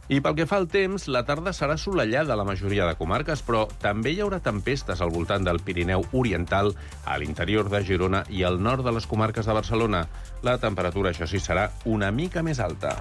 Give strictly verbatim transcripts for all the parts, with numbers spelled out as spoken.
I pel que fa al temps, la tarda serà assolellada a la majoria de comarques, però també hi haurà tempestes al voltant del Pirineu Oriental, a l'interior de Girona i al nord de les comarques de Barcelona. La temperatura, això sí, serà una mica més alta.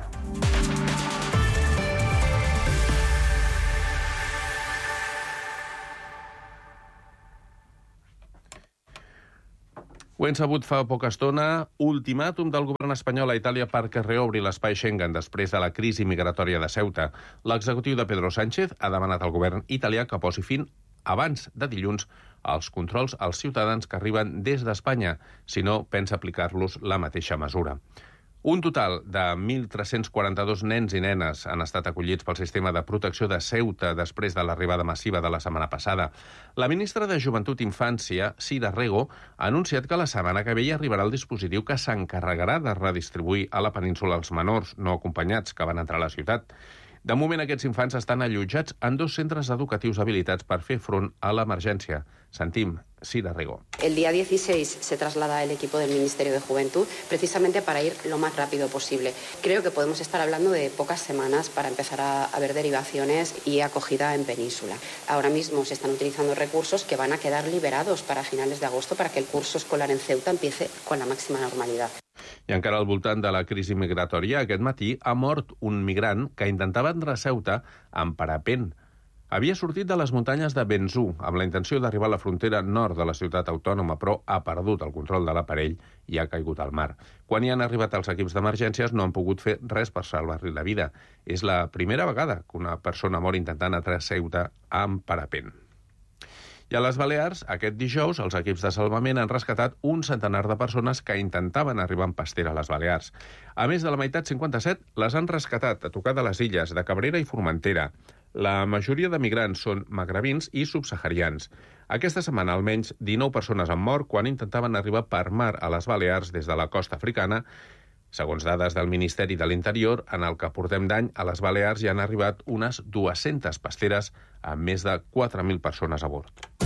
Ho hem sabut fa poca estona, ultimàtum del govern espanyol a Itàlia perquè reobri l'espai Schengen després de la crisi migratòria de Ceuta. L'executiu de Pedro Sánchez ha demanat al govern italià que posi fin, abans de dilluns, als controls als ciutadans que arriben des d'Espanya, si no pensa aplicar-los la mateixa mesura. Un total de mil tres-cents quaranta-dos nens i nenes han estat acollits pel sistema de protecció de Ceuta després de l'arribada massiva de la setmana passada. La ministra de Joventut i Infància, Sira Rego, ha anunciat que la setmana que ve hi arribarà el dispositiu que s'encarregarà de redistribuir a la península els menors no acompanyats que van entrar a la ciutat. De moment, aquests infants estan allotjats en dos centres educatius habilitats per fer front a l'emergència. Sentim Sira Rego. El día dieciséis se traslada el equipo del Ministerio de Juventud precisamente para ir lo más rápido posible. Creo que podemos estar hablando de pocas semanas para empezar a, a ver derivaciones y acogida en península. Ahora mismo se están utilizando recursos que van a quedar liberados para finales de agosto para que el curso escolar en Ceuta empiece con la máxima normalidad. I encara al voltant de la crisi migratòria, aquest matí ha mort un migrant que intentava entrar a Ceuta amb parapent. Havia sortit de les muntanyes de Benzú amb la intenció d'arribar a la frontera nord de la ciutat autònoma, però ha perdut el control de l'aparell i ha caigut al mar. Quan hi han arribat els equips d'emergències no han pogut fer res per salvar-li la vida. És la primera vegada que una persona mor intentant entrar a Ceuta amb parapent. I a les Balears, aquest dijous, els equips de salvament han rescatat un centenar de persones que intentaven arribar en pastera a les Balears. A més de la meitat, cinquanta-set, les han rescatat a tocar de les illes de Cabrera i Formentera. La majoria de migrants són magrebins i subsaharians. Aquesta setmana, almenys dinou persones han mort quan intentaven arribar per mar a les Balears des de la costa africana. Segons dades del Ministeri de l'Interior, en el que portem d'any, a les Balears hi han arribat unes dues-centes pasteres amb més de quatre mil persones a bord.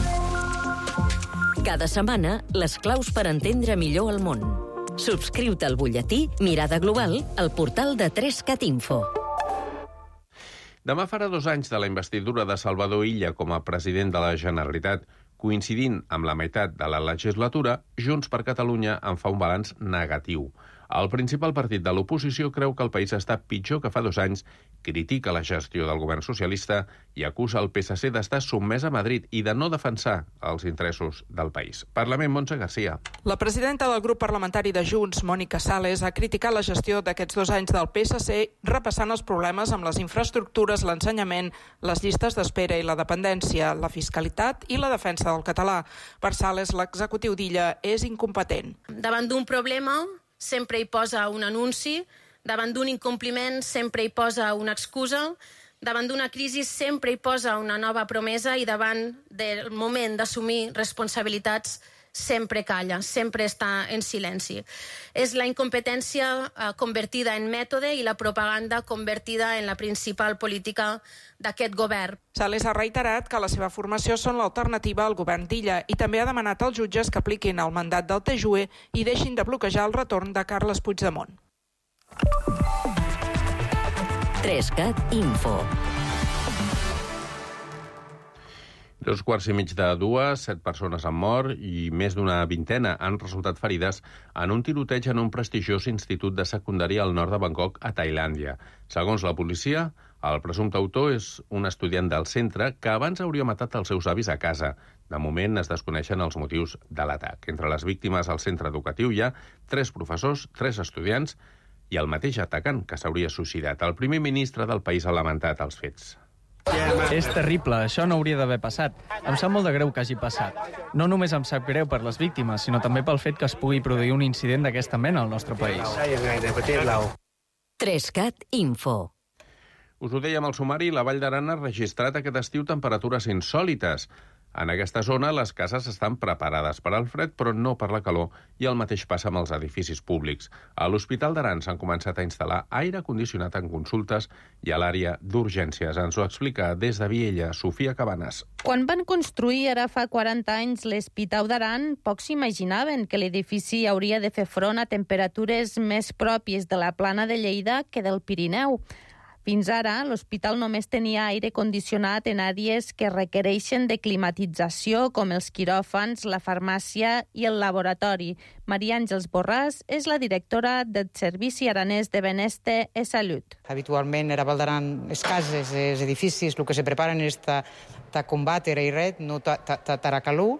Cada setmana, les claus per entendre millor el món. Subscriu-te al butlletí Mirada Global al portal de tres cat info. Demà farà dos anys de la investidura de Salvador Illa com a president de la Generalitat. Coincidint amb la meitat de la legislatura, Junts per Catalunya en fa un balanç negatiu. El principal partit de l'oposició creu que el país està pitjor que fa dos anys, critica la gestió del govern socialista i acusa el P S C d'estar sotmès a Madrid i de no defensar els interessos del país. Parlament, Montse Garcia. La presidenta del grup parlamentari de Junts, Mònica Sales, ha criticat la gestió d'aquests dos anys del P S C, repassant els problemes amb les infraestructures, l'ensenyament, les llistes d'espera i la dependència, la fiscalitat i la defensa del català. Per Sales, l'executiu d'Illa és incompetent. Davant d'un problema sempre hi posa un anunci, davant d'un incompliment sempre hi posa una excusa, davant d'una crisi sempre hi posa una nova promesa i davant del moment d'assumir responsabilitats sempre calla, sempre està en silenci. És la incompetència eh, convertida en mètode i la propaganda convertida en la principal política d'aquest govern. Sales ha reiterat que la seva formació són l'alternativa al govern d'Illa i també ha demanat als jutges que apliquin el mandat del T J U E i deixin de bloquejar el retorn de Carles Puigdemont. tres cat info. Dos quarts i mig de dues, set persones han mort i més d'una vintena han resultat ferides en un tiroteig en un prestigiós institut de secundària al nord de Bangkok, a Tailàndia. Segons la policia, el presumpte autor és un estudiant del centre que abans hauria matat els seus avis a casa. De moment es desconeixen els motius de l'atac. Entre les víctimes al centre educatiu hi ha tres professors, tres estudiants i el mateix atacant que s'hauria suïcidat. El primer ministre del país ha lamentat els fets. És terrible, això no hauria d'haver passat. Em sap molt de greu que hagi passat. No només em sap greu per les víctimes, sinó també pel fet que es pugui produir un incident d'aquesta mena al nostre país. tres cat info. Us ho dèiem al sumari, la Vall d'Aran ha registrat aquest estiu temperatures insòlites. En aquesta zona les cases estan preparades per al fred, però no per la calor, i el mateix passa amb els edificis públics. A l'Hospital d'Aran s'han començat a instal·lar aire condicionat en consultes i a l'àrea d'urgències. Ens ho explica des de Viella, Sofia Cabanes. Quan van construir ara fa quaranta anys l'Hospital d'Aran, pocs s'imaginaven que l'edifici hauria de fer front a temperatures més pròpies de la plana de Lleida que del Pirineu. Fins ara, l'hospital només tenia aire condicionat en àrees que requereixen de climatització, com els quiròfans, la farmàcia i el laboratori. Maria Àngels Borràs és la directora del Servici Aranès de Benestar i Salut. Habitualment era Valdaran les cases, els edificis, el que se preparen és ta, ta combatre i ret, no ta, ta, ta taracalú,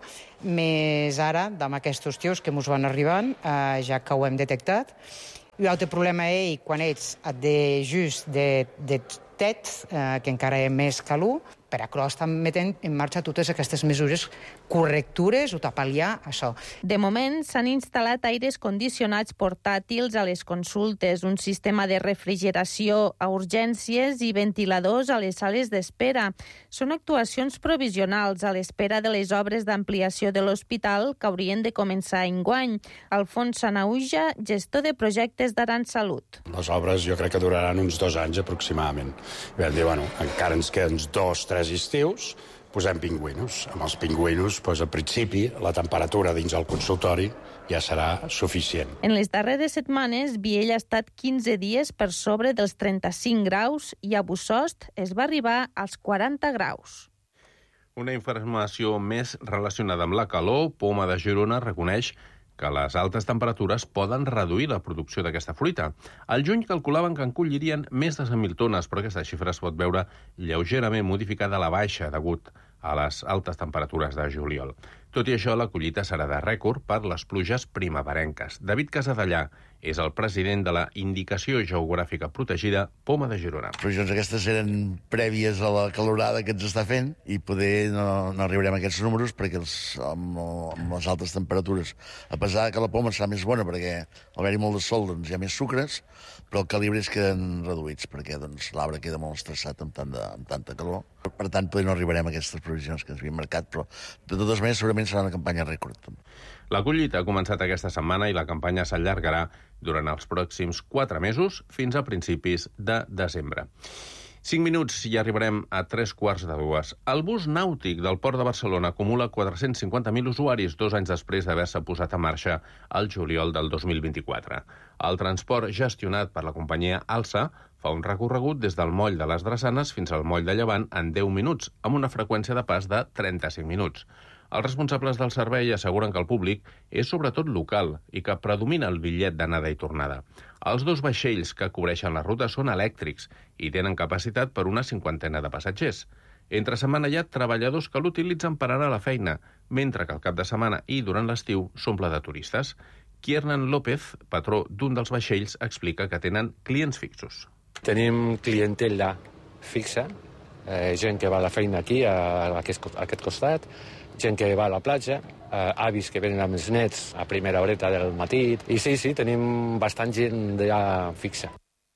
més ara, amb aquests tios que ens van arribant, eh, ja que ho hem detectat. I l'altre problema és quan ets de just de, de tet, eh, que encara és més calor, per això estan metent en marxa totes aquestes mesures correctures o pal·liar això. De moment, s'han instal·lat aires condicionats portàtils a les consultes, un sistema de refrigeració a urgències i ventiladors a les sales d'espera. Són actuacions provisionals a l'espera de les obres d'ampliació de l'hospital que haurien de començar enguany. Alfons Sanauja, gestor de projectes d'Aran Salut. Les obres jo crec que duraran uns dos anys aproximadament. I vam dir, bueno, encara ens queden dos, tres estius, posem pingüinos. Amb els pingüinos, doncs, al principi, la temperatura dins el consultori ja serà suficient. En les darreres setmanes, Viella ha estat quinze dies per sobre dels trenta-cinc graus i a Bussost es va arribar als quaranta graus. Una informació més relacionada amb la calor, Poma de Girona reconeix que les altes temperatures poden reduir la producció d'aquesta fruita. Al juny calculaven que en collirien més de cent mil tones, però aquesta xifra es pot veure lleugerament modificada a la baixa degut a les altes temperatures de juliol. Tot i això, la collita serà de rècord per les pluges primeverenques. David Casadellà és el president de la Indicació Geogràfica Protegida Poma de Girona. Les previsions aquestes eren prèvies a la calorada que ens està fent i poder no, no arribarem a aquests números perquè els, amb, amb les altes temperatures, a pesar que la poma serà més bona perquè al haver-hi molt de sol doncs, hi ha més sucres, però els calibres queden reduïts perquè doncs, l'arbre queda molt estressat amb, tant de, amb tanta calor. Per tant, poder no arribarem a aquestes previsions que ens havien marcat, però de totes maneres segurament serà una campanya rècord. La collita ha començat aquesta setmana i la campanya s'allargarà durant els pròxims quatre mesos fins a principis de desembre. Cinc minuts i arribarem a tres quarts de dues. El bus nàutic del Port de Barcelona acumula quatre-cents cinquanta mil usuaris dos anys després d'haver-se posat en marxa el juliol del dos mil vint-i-quatre. El transport gestionat per la companyia Alsa fa un recorregut des del moll de les Drassanes fins al moll de Llevant en deu minuts, amb una freqüència de pas de trenta-cinc minuts. Els responsables del servei asseguren que el públic és sobretot local i que predomina el bitllet d'anada i tornada. Els dos vaixells que cobreixen la ruta són elèctrics i tenen capacitat per una cinquantena de passatgers. Entre setmana hi ha treballadors que l'utilitzen per anar a la feina, mentre que el cap de setmana i durant l'estiu s'omple de turistes. Kiernan López, patró d'un dels vaixells, explica que tenen clients fixos. Tenim clientela fixa, eh, gent que va a la feina aquí, a aquest, a aquest costat, gent que va a la platja, eh, avis que venen amb els nets a primera horeta del matí. I sí, sí, tenim bastant gent ja fixa.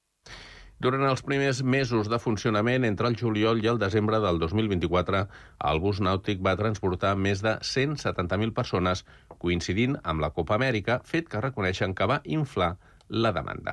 Durant els primers mesos de funcionament, entre el juliol i el desembre del dos mil vint-i-quatre, el bus nàutic va transportar més de cent setanta mil persones, coincidint amb la Copa Amèrica, fet que reconeixen que va inflar la demanda.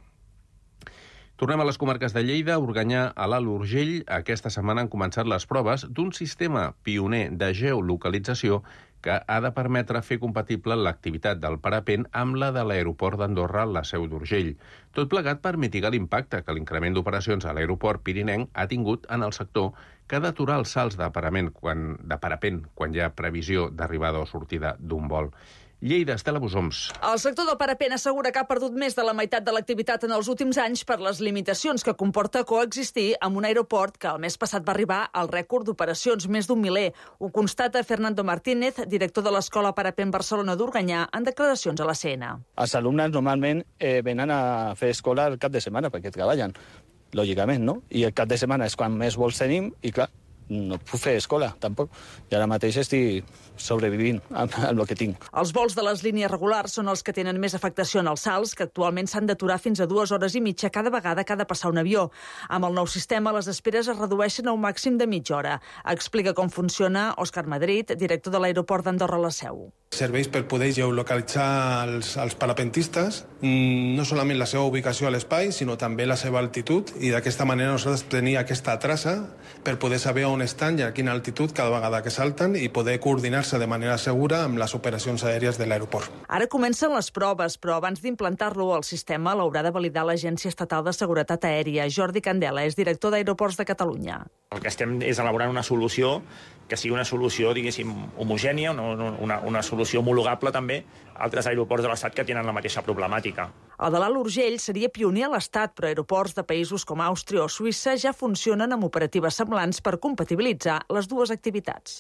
Tornem a les comarques de Lleida, Organyà, a l'Alt Urgell. Aquesta setmana han començat les proves d'un sistema pioner de geolocalització que ha de permetre fer compatible l'activitat del parapent amb la de l'aeroport d'Andorra, la Seu d'Urgell. Tot plegat per mitigar l'impacte que l'increment d'operacions a l'aeroport pirinenc ha tingut en el sector, que ha d'aturar els salts de parapent quan, de parapent quan hi ha previsió d'arribada o sortida d'un vol. Lleida, Estela Bosoms. El sector del parapent assegura que ha perdut més de la meitat de l'activitat en els últims anys per les limitacions que comporta coexistir amb un aeroport que el mes passat va arribar al rècord d'operacions, més d'un miler. Ho constata Fernando Martínez, director de l'Escola Parapent Barcelona d'Organyà, en declaracions a la C N. Els alumnes normalment eh, venen a fer escola el cap de setmana perquè treballen, lògicament, no? I el cap de setmana és quan més vols tenim i, clar, no puc fer escola, tampoc. I ara mateix estic sobrevivint amb, amb el que tinc. Els vols de les línies regulars són els que tenen més afectació en els salts, que actualment s'han d'aturar fins a dues hores i mitja cada vegada que ha de passar un avió. Amb el nou sistema, les esperes es redueixen a un màxim de mitja hora. Explica com funciona Òscar Madrid, director de l'aeroport d'Andorra la Seu. Serveix per poder geolocalitzar els, els parapentistes, no solament la seva ubicació a l'espai, sinó també la seva altitud, i d'aquesta manera nosaltres tenim aquesta traça per poder saber on estan i a quina altitud cada vegada que salten i poder coordinar-se de manera segura amb les operacions aèries de l'aeroport. Ara comencen les proves, però abans d'implantar-lo al sistema l'haurà de validar l'Agència Estatal de Seguretat Aèria. Jordi Candela és director d'Aeroports de Catalunya. El que estem és elaborant una solució que sigui una solució, diguéssim, homogènia, una, una, una solució homologable també a altres aeroports de l'Estat que tenen la mateixa problemàtica. El de l'Alt Urgell seria pioner a l'Estat, però aeroports de països com Àustria o Suïssa ja funcionen amb operatives semblants per compatibilitzar les dues activitats.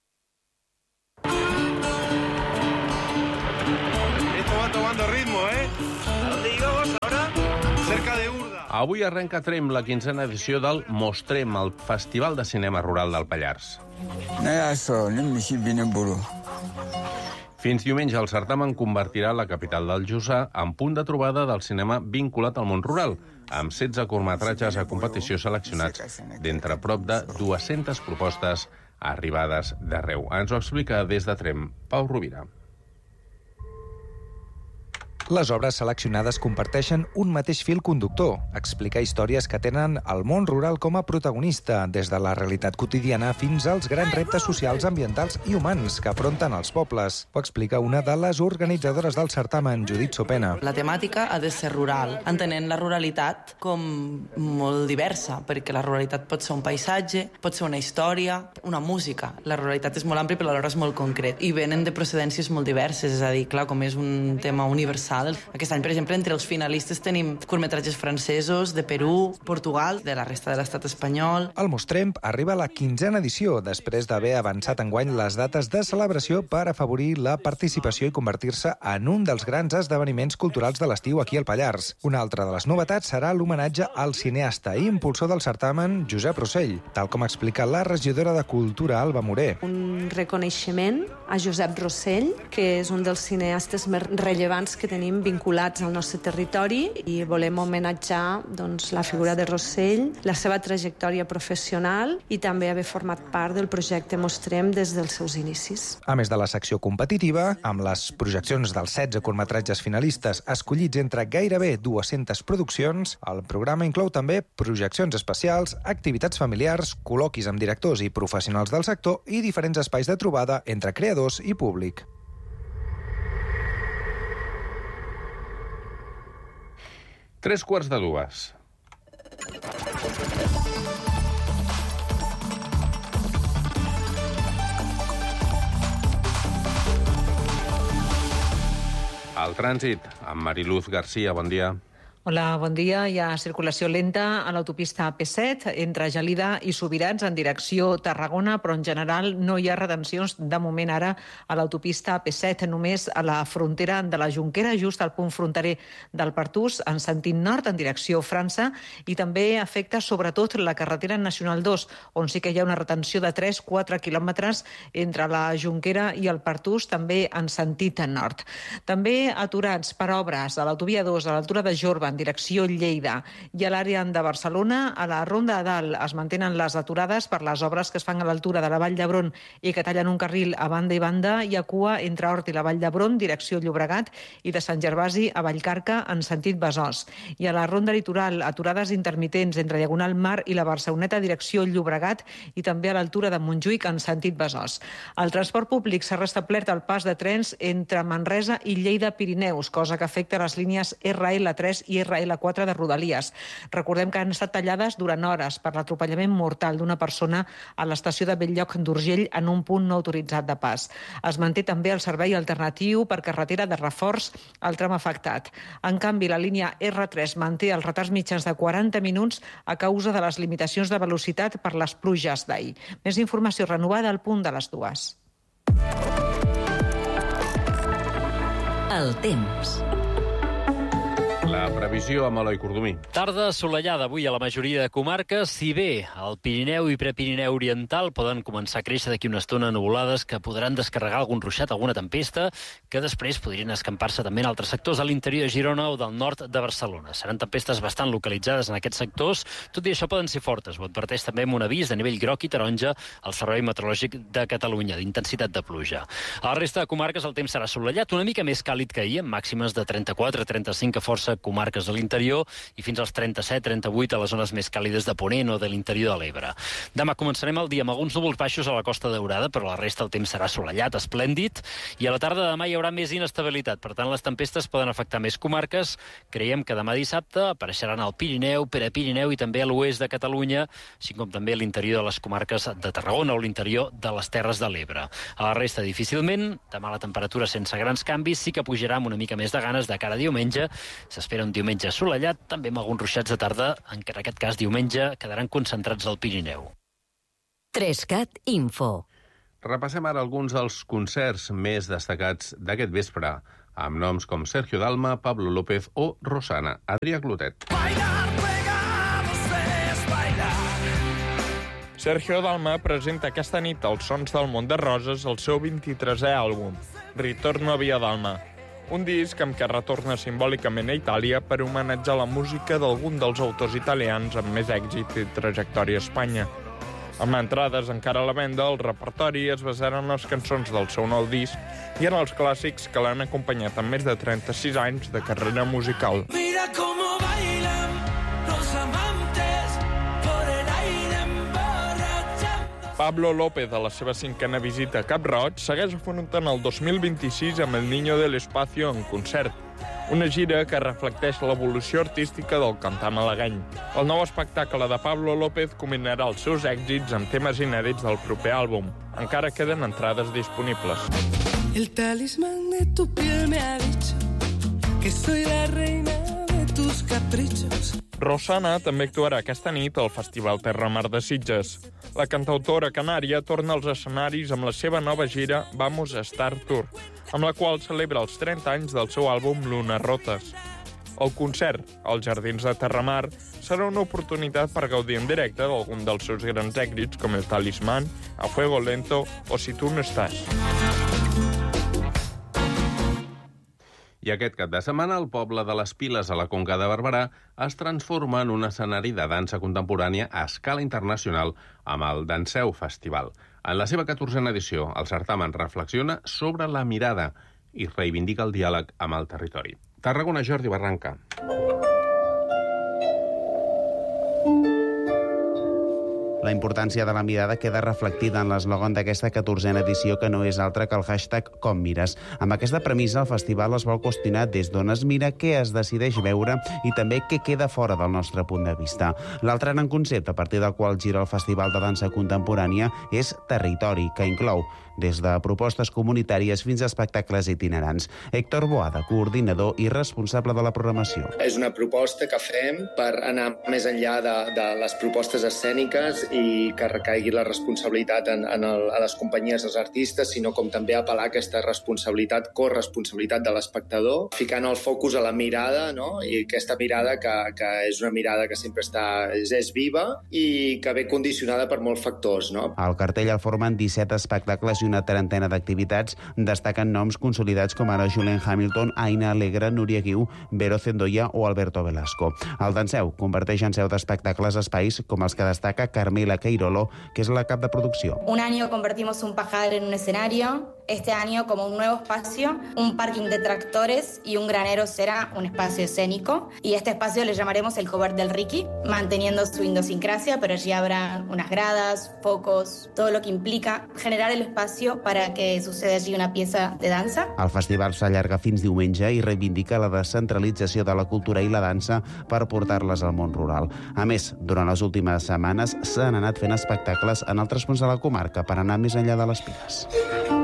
Esto va tomando ritmo, ¿eh? ¿A dónde íbamos ahora? Cerca de Urda. Avui arrenca a Tremp la quinzena edició del Mostrem, el Festival de Cinema Rural del Pallars. Fins diumenge el certamen convertirà la capital del Jussà en punt de trobada del cinema vinculat al món rural, amb setze curtmetratges a competició seleccionats d'entre prop de dues-centes propostes arribades d'arreu. Ens ho explica des de Tremp Pau Rovira. Les obres seleccionades comparteixen un mateix fil conductor, explicar històries que tenen el món rural com a protagonista, des de la realitat quotidiana fins als grans reptes socials, ambientals i humans que afronten els pobles. Ho explica una de les organitzadores del certamen, Judit Sopena. La temàtica ha de ser rural, entenent la ruralitat com molt diversa, perquè la ruralitat pot ser un paisatge, pot ser una història, una música. La ruralitat és molt àmplia però alhora és molt concret i venen de procedències molt diverses, és a dir, clar, com és un tema universal. Aquest any, per exemple, entre els finalistes tenim curtmetratges francesos, de Perú, Portugal, de la resta de l'estat espanyol. El Mostrem arriba a la quinzena edició, després d'haver avançat enguany les dates de celebració per afavorir la participació i convertir-se en un dels grans esdeveniments culturals de l'estiu aquí al Pallars. Una altra de les novetats serà l'homenatge al cineasta i impulsor del certamen, Josep Rossell, tal com explica la regidora de Cultura, Alba Moré. Un reconeixement a Josep Rossell, que és un dels cineastes més rellevants que tenim vinculats al nostre territori, i volem homenatjar doncs, la figura de Rossell, la seva trajectòria professional i també haver format part del projecte Mostrem des dels seus inicis. A més de la secció competitiva, amb les projeccions dels setze curtmetratges finalistes escollits entre gairebé dues-centes produccions, el programa inclou també projeccions especials, activitats familiars, col·loquis amb directors i professionals del sector i diferents espais de trobada entre creadors i públic. Tres quarts de dues. El trànsit, amb Mariluz Garcia, bon dia. Hola, bon dia. Hi ha circulació lenta a l'autopista A P set entre Gelida i Subirats en direcció Tarragona, però en general no hi ha retencions de moment ara a l'autopista A P set, només a la frontera de la Jonquera, just al punt fronterer del Pertús, en sentit nord, en direcció França, i també afecta sobretot la carretera nacional dos, on sí que hi ha una retenció de tres a quatre quilòmetres entre la Jonquera i el Pertús, també en sentit nord. També aturats per obres a l'autovia dos, a l'altura de Jorba, en direcció Lleida, i a l'àrea de Barcelona, a la Ronda de Dalt es mantenen les aturades per les obres que es fan a l'altura de la Vall d'Hebron i que tallen un carril a banda i banda, i a cua entre Hort i la Vall d'Hebron, direcció Llobregat, i de Sant Gervasi a Vallcarca en sentit Besòs. I a la Ronda Litoral, aturades intermitents entre Diagonal Mar i la Barceloneta, direcció Llobregat, i també a l'altura de Montjuïc en sentit Besòs. El transport públic s'ha restablert el pas de trens entre Manresa i Lleida-Pirineus, cosa que afecta les línies R L tres i R L quatre de Rodalies. Recordem que han estat tallades durant hores per l'atropellament mortal d'una persona a l'estació de Bell-lloc d'Urgell en un punt no autoritzat de pas. Es manté també el servei alternatiu per carretera de reforç al tram afectat. En canvi, la línia R tres manté els retards mitjans de quaranta minuts a causa de les limitacions de velocitat per les pluges d'ahir. Més informació renovada al punt de les dues. El temps. La previsió amb Eloi Cordomí. Tarda assolellada avui a la majoria de comarques, si bé al Pirineu i Prepirineu Oriental poden començar a créixer d'aquí una estona nuvolades que podran descarregar algun ruixat, alguna tempesta, que després podrien escampar-se també en altres sectors de l'interior de Girona o del nord de Barcelona. Seran tempestes bastant localitzades en aquests sectors, tot i això poden ser fortes. Ho adverteix també amb un avís de nivell groc i taronja al Servei Meteorològic de Catalunya, d'intensitat de pluja. A la resta de comarques el temps serà assolellat, una mica més càlid que ahir, amb màximes de trenta-quatre a trenta-cinc a força comarques de l'interior i fins als trenta-set a trenta-vuit a les zones més càlides de Ponent o de l'interior de l'Ebre. Demà començarem el dia amb alguns núvols baixos a la Costa Daurada, però la resta el temps serà assolellat, esplèndid, i a la tarda de demà hi haurà més inestabilitat. Per tant, les tempestes poden afectar més comarques. Creiem que demà dissabte apareixeran al Pirineu, Prepirineu i també a l'oest de Catalunya, així com també a l'interior de les comarques de Tarragona o l'interior de les Terres de l'Ebre. A la resta, difícilment. Demà la temperatura sense grans canvis, sí que pujarà amb una mica més de ganes de cara a diumenge. S'espera un diumenge assolellat, també amb alguns ruixats de tarda, en aquest cas diumenge quedaran concentrats al Pirineu. trescat Info. Repassem ara alguns dels concerts més destacats d'aquest vespre, amb noms com Sergio Dalma, Pablo López o Rosana. Adrià Clotet. Sergio Dalma presenta aquesta nit als Sons del Mont de Roses el seu vint-i-tresè àlbum, Ritorno a Via Dalma. Un disc amb què retorna simbòlicament a Itàlia per homenatjar la música d'algun dels autors italians amb més èxit i trajectòria a Espanya. Amb entrades encara a la venda, el repertori es basarà en les cançons del seu nou disc i en els clàssics que l'han acompanyat en més de trenta-sis anys de carrera musical. Mira cómo bailan los amantes por el aire emborrachando. Pablo López, a la seva cinquena visita a Cap Roig, segueix afrontant el dos mil vint-i-sis amb el Niño del Espacio en concert. Una gira que reflecteix l'evolució artística del cantant malagueny. El nou espectacle de Pablo López combinarà els seus èxits amb temes inèdits del proper àlbum. Encara queden entrades disponibles. El talismán de tu piel me ha dicho que soy la reina de tus caprichos. Rosana també actuarà aquesta nit al Festival Terra Mar de Sitges. La cantautora canària torna als escenaris amb la seva nova gira Vamos a Star Tour, amb la qual celebra els trenta anys del seu àlbum Lunes Rotes. El concert, als Jardins de Terramar, serà una oportunitat per gaudir en directe d'algun dels seus grans èxits, com El Talismán, A Fuego Lento o Si tu no estàs. I aquest cap de setmana, el poble de les Piles a la Conca de Barberà es transforma en un escenari de dansa contemporània a escala internacional amb el Danseu Festival. En la seva catorzena edició, el certamen reflexiona sobre la mirada i reivindica el diàleg amb el territori. Tarragona, Jordi Barranca. La importància de la mirada queda reflectida en l'eslògan d'aquesta catorzena edició, que no és altra que el hashtag Com mires. Amb aquesta premissa, el festival es vol qüestionar des d'on es mira, què es decideix veure i també què queda fora del nostre punt de vista. L'altre gran concepte a partir del qual gira el Festival de Dansa Contemporània és territori, que inclou des de propostes comunitàries fins a espectacles itinerants. Héctor Boada, coordinador i responsable de la programació. És una proposta que fem per anar més enllà de, de les propostes escèniques i que recaigui la responsabilitat en, en el, a les companyies dels artistes, sinó com també apel·lar aquesta responsabilitat, corresponsabilitat de l'espectador, ficant el focus a la mirada, no? I aquesta mirada que, que és una mirada que sempre està, és, és viva i que ve condicionada per molts factors, no? Al cartell el formen disset espectacles i una trentena d'activitats. Destaquen noms consolidats com ara Julian Hamilton, Aina Alegre, Núria Guiu, Vero Zendoya o Alberto Velasco. El Danseu converteix en seu d'espectacles espais com els que destaca Carmela Queirolo, que és la cap de producció. Un año convertimos un pajar en un escenario, este año como un nuevo espacio, un parking de tractores y un granero será un espacio escénico, y este espacio le llamaremos el Cover del Ricky, manteniendo su idiosincrasia, pero allí habrá unas gradas, focos, todo lo que implica generar el espacio para que suceda allí una pieza de dansa. El festival s'allarga fins diumenge i reivindica la descentralització de la cultura i la dansa per portar-les al món rural. A més, durant les últimes setmanes s'han anat fent espectacles en altres punts de la comarca per anar més enllà de les Piles.